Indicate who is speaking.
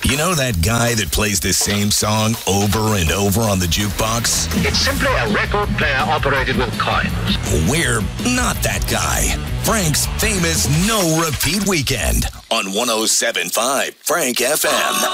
Speaker 1: You know that guy that plays the same song over and over on the jukebox?
Speaker 2: It's simply a record player operated with coins.
Speaker 1: We're not that guy. Frank's famous no-repeat weekend on 107.5 Frank FM.